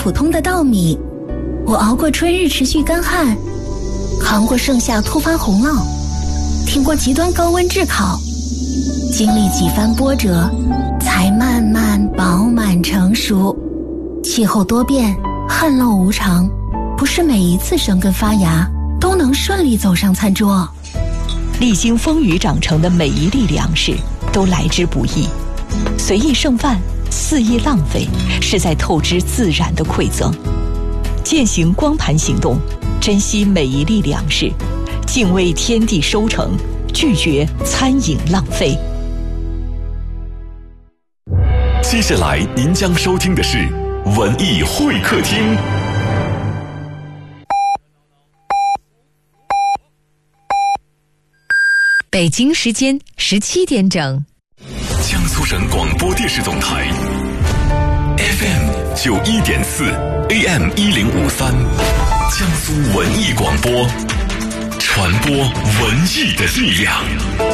普通的稻米，我熬过春日持续干旱，扛过盛夏突发洪涝，挺过极端高温炙烤，经历几番波折，才慢慢饱满成熟。气候多变，旱涝无常，不是每一次生根发芽都能顺利走上餐桌。 历经风雨长成的每一粒粮食都来之不易，随意剩饭，肆意浪费，是在透支自然的馈赠。践行光盘行动，珍惜每一粒粮食，敬畏天地收成，拒绝餐饮浪费。 接下来您将收听的是文艺会客厅。 北京时间17点整， 江苏省广播电视总台 FM 91.4 AM 1053，江苏文艺广播，传播文艺的力量。